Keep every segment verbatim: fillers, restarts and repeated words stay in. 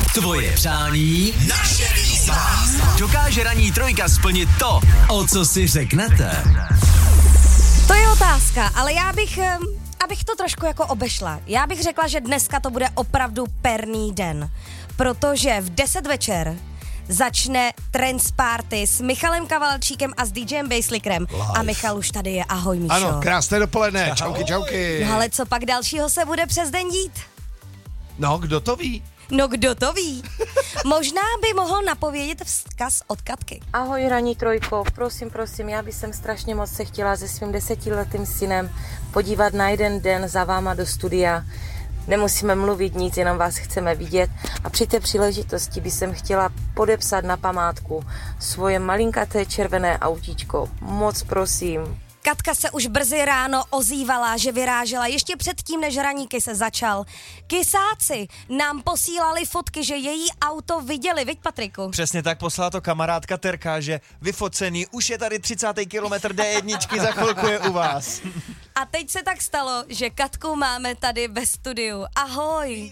Tvoje přání, naše výzva. Dokáže ranní trojka splnit to, o co si řeknete? To je otázka, ale já bych, abych to trošku jako obešla. Já bych řekla, že dneska to bude opravdu perný den, protože v deset večer začne Trance Party s Michalem Kavalčíkem a s DJem Basslickerem. A Michal už tady je. Ahoj, Míšo. Ano, krásné dopoledne. Čauky, čauky. No ale co pak dalšího se bude přes den dít? No, kdo to ví? No kdo to ví? Možná by mohl napovědět vzkaz od Katky. Ahoj ranní trojko, prosím, prosím, já bych sem strašně moc se chtěla se svým desetiletým synem podívat na jeden den za váma do studia. Nemusíme mluvit nic, jenom vás chceme vidět a při té příležitosti bych sem chtěla podepsat na památku svoje malinkaté červené autíčko. Moc prosím. Katka se už brzy ráno ozývala, že vyrážela ještě předtím, než raníky se začal. Kysáci nám posílali fotky, že její auto viděli, viď Patriku? Přesně tak, poslala to kamarádka Terka, že vyfocený, už je tady třicátý kilometr dé jedna, za chvilku je u vás. A teď se tak stalo, že Katku máme tady ve studiu. Ahoj!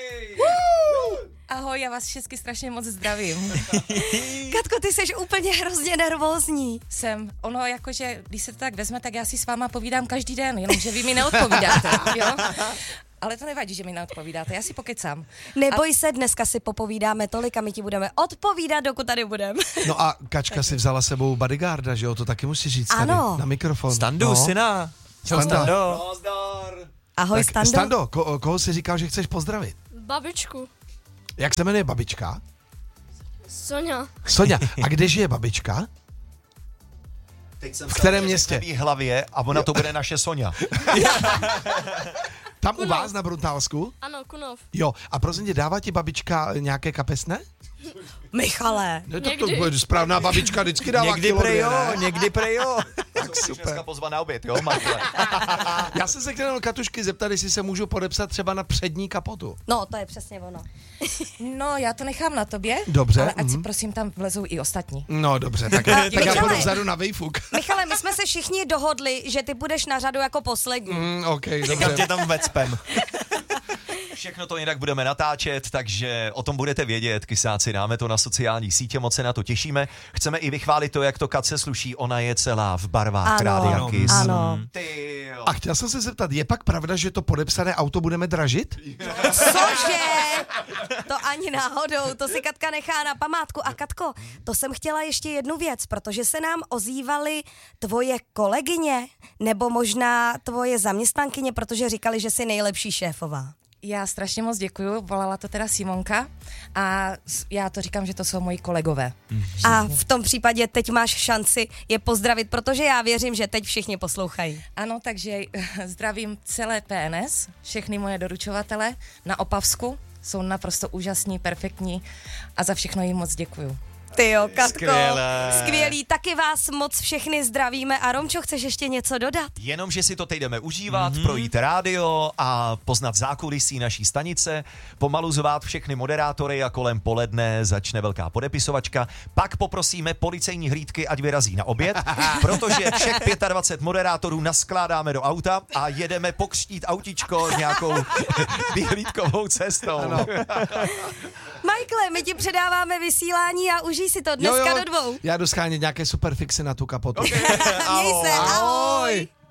Ahoj, já vás všechny strašně moc zdravím. Katko, ty jsi úplně hrozně nervózní. Jsem, ono jakože, když se to tak vezme, tak já si s váma povídám každý den, jenomže vy mi neodpovídáte, jo? Ale to nevadí, že mi neodpovídáte, já si pokecám. Neboj a... se, dneska si popovídáme tolik a my ti budeme odpovídat, dokud tady budeme. No a Kačka si vzala sebou bodyguarda, že jo, to taky musí říct tady ano. Na mikrofon. Standu, no. syna. Čau, Stando. Nazdar. Ahoj, tak, Stando. Stando, ko- koho jsi říkal, že chceš pozdravit? Babičku. Jak se jmenuje babička? Soňa. Soňa. A kde žije babička? Teď jsem v kterém městě? V hlavě a ona to bude naše Soňa. Tam Kunov. u vás na Bruntálsku? Ano, Kunov. Jo, a prosím tě, dává ti babička nějaké kapesné? Michale. Ne, to, Někdy. to správná babička vždycky dává Někdy kilo prej dvě, jo, ne? někdy prej jo. Tak super. Dneska pozvat na oběd, jo, Martle? Já jsem se chtěl Katušky zeptat, jestli se můžu podepsat třeba na přední kapotu. No, to je přesně ono. No, já to nechám na tobě, Dobře. ale ať si mhm. prosím tam vlezou i ostatní. No dobře, tak, tak já Michale. půjdu vzadu na vejfuk. Michale, my jsme se všichni dohodli, že ty budeš na řadu jako poslední. Mm, OK, Někam dobře. tě tam vecpem. Všechno to jinak budeme natáčet, takže o tom budete vědět, kysáci, dáme to na sociální sítě, moc se na to těšíme. Chceme i vychválit to, jak to Katce sluší, ona je celá v barvách Ano, Rádia Kiss. ano. Ty jo. A chtěl jsem se zeptat, je pak pravda, že to podepsané auto budeme dražit? Cože? To ani náhodou, to si Katka nechá na památku. A Katko, to jsem chtěla ještě jednu věc, protože se nám ozývaly tvoje kolegyně, nebo možná tvoje zaměstnankyně, protože říkali, že jsi nejlepší šéfová. Já strašně moc děkuju, volala to teda Simonka a já to říkám, že to jsou moji kolegové. A v tom případě teď máš šanci je pozdravit, protože já věřím, že teď všichni poslouchají. Ano, takže zdravím celé P N S, všechny moje doručovatele na Opavsku, jsou naprosto úžasní, perfektní a za všechno jim moc děkuju. Ty jo, Katko, Skvělé. skvělý, taky vás moc všechny zdravíme. A Romčo, chceš ještě něco dodat? Jenom, že si to teď jdeme užívat, mm-hmm. projít rádio a poznat zákulisí naší stanice, pomalu zvát všechny moderátory a kolem poledne začne velká podepisovačka. Pak poprosíme policejní hlídky, ať vyrazí na oběd, protože všech dvacet pět moderátorů naskládáme do auta a jedeme pokřtít autičko nějakou vyhlídkovou cestou. Ano. Michaele, my ti předáváme vysílání a užij si to dneska Jo, jo, do dvou. Já jdu schánět nějaké superfixy na tu kapotu. Měj se, ahoj. Ahoj.